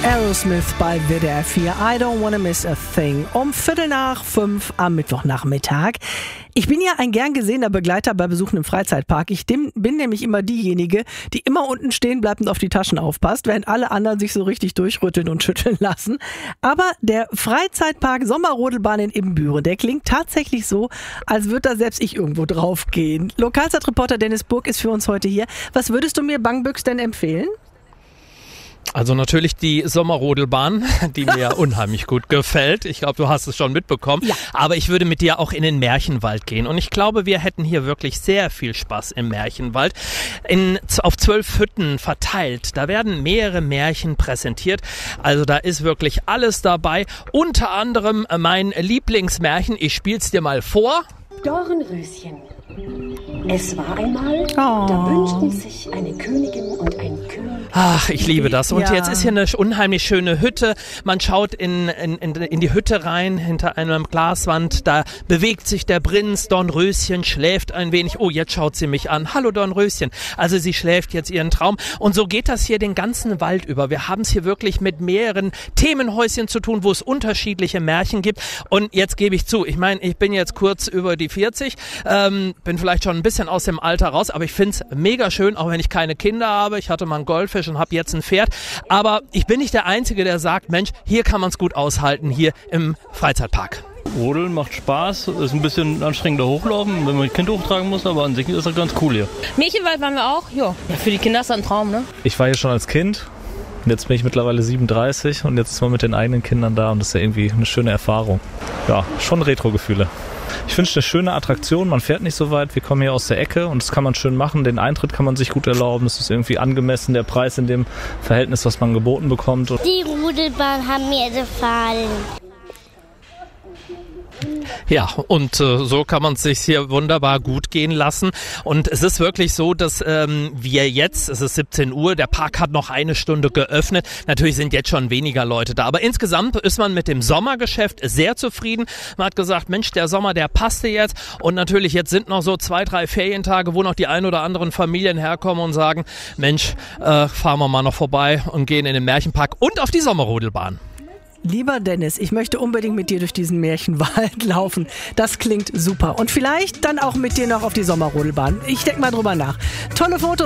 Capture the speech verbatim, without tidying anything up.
Aerosmith bei W D R vier. I don't wanna miss a thing. Um Viertel nach fünf am Mittwochnachmittag. Ich bin ja ein gern gesehener Begleiter bei Besuchen im Freizeitpark. Ich bin nämlich immer diejenige, die immer unten stehen bleibt und auf die Taschen aufpasst, während alle anderen sich so richtig durchrütteln und schütteln lassen. Aber der Freizeitpark Sommerrodelbahn in Ibbenbüren, der klingt tatsächlich so, als würde da selbst ich irgendwo drauf gehen. Lokalzeitreporter Dennis Burg ist für uns heute hier. Was würdest du mir Bangbüchs denn empfehlen? Also natürlich die Sommerrodelbahn, die mir unheimlich gut gefällt. Ich glaube, du hast es schon mitbekommen. Ja. Aber ich würde mit dir auch in den Märchenwald gehen. Und ich glaube, wir hätten hier wirklich sehr viel Spaß im Märchenwald. In, auf zwölf Hütten verteilt. Da werden mehrere Märchen präsentiert. Also da ist wirklich alles dabei. Unter anderem mein Lieblingsmärchen. Ich spiel's dir mal vor. Dornröschen. Es war einmal, oh. da wünschten sich eine Königin und ein König. Ach, ich liebe das. Und ja. jetzt ist hier eine unheimlich schöne Hütte. Man schaut in, in, in, in die Hütte rein, hinter einem Glaswand. Da bewegt sich der Prinz. Dornröschen schläft ein wenig. Oh, jetzt schaut sie mich an. Hallo Dornröschen. Also sie schläft jetzt ihren Traum. Und so geht das hier den ganzen Wald über. Wir haben es hier wirklich mit mehreren Themenhäuschen zu tun, wo es unterschiedliche Märchen gibt. Und jetzt gebe ich zu, ich meine, ich bin jetzt kurz über die vierzig, ähm, bin vielleicht schon ein bisschen aus dem Alter raus, aber ich finde es mega schön, auch wenn ich keine Kinder habe. Ich hatte mal einen Goldfisch und habe jetzt ein Pferd. Aber ich bin nicht der Einzige, der sagt, Mensch, hier kann man es gut aushalten, hier im Freizeitpark. Rodeln macht Spaß, ist ein bisschen anstrengender Hochlaufen, wenn man ein Kind hochtragen muss, aber an sich ist das ganz cool hier. Märchenwald waren wir auch, ja. Für die Kinder ist das ein Traum, ne? Ich war hier schon als Kind. Jetzt bin ich mittlerweile siebenunddreißig und jetzt ist man mit den eigenen Kindern da und das ist ja irgendwie eine schöne Erfahrung. Ja, schon Retro-Gefühle. Ich finde es eine schöne Attraktion, man fährt nicht so weit, wir kommen hier aus der Ecke und das kann man schön machen, den Eintritt kann man sich gut erlauben, es ist irgendwie angemessen, der Preis in dem Verhältnis, was man geboten bekommt. Die Rodelbahn haben mir gefallen. Ja, und äh, so kann man es sich hier wunderbar gut gehen lassen. Und es ist wirklich so, dass ähm, wir jetzt, es ist siebzehn Uhr, der Park hat noch eine Stunde geöffnet. Natürlich sind jetzt schon weniger Leute da. Aber insgesamt ist man mit dem Sommergeschäft sehr zufrieden. Man hat gesagt, Mensch, der Sommer, der passte jetzt. Und natürlich, jetzt sind noch so zwei, drei Ferientage, wo noch die ein oder anderen Familien herkommen und sagen, Mensch, äh, fahren wir mal noch vorbei und gehen in den Märchenpark und auf die Sommerrodelbahn. Lieber Dennis, ich möchte unbedingt mit dir durch diesen Märchenwald laufen. Das klingt super. Und vielleicht dann auch mit dir noch auf die Sommerrodelbahn. Ich denke mal drüber nach. Tolle Fotos.